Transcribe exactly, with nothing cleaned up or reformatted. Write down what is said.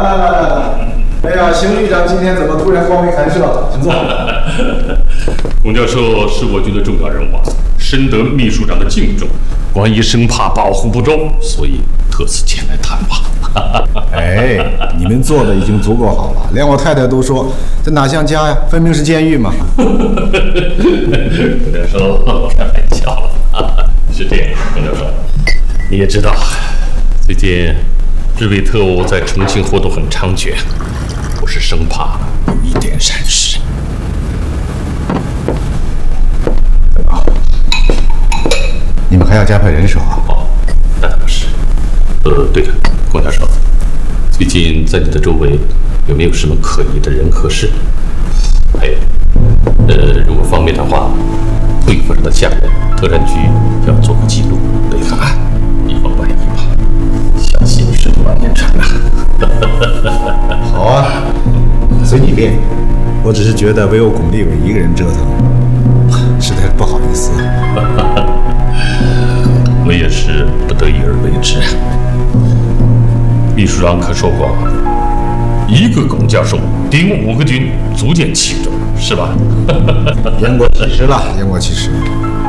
来来来来来，哎呀，邢局长今天怎么突然光临寒舍？请坐。 龚教授是我局的重要人物，深得秘书长的敬重，关于生怕保护不周，所以特此前来探望。 哎，你们做的已经足够好了，连我太太都说这哪像家呀，分明是监狱嘛。 龚教授开玩笑了，是这样，龚教授，你也知道，最近日伪特务在重庆活动很猖獗，我是生怕有一点闪失。 你们还要加派人手啊？ 哦，那倒是。呃，对了，龚教授，最近在你的周围有没有什么可疑的人和事？还有，呃，如果方便的话，会夫人的下人，特战局要做个记录，备个案，以防万一嘛。小心是万年船啊！ 好啊，随你便。我只是觉得唯有巩立伟一个人折腾，实在是不好意思。 我也是不得已而为之。秘书长可说过，一个龚教授顶五个军，足见轻重，是吧？ 言过其实了，言过其实。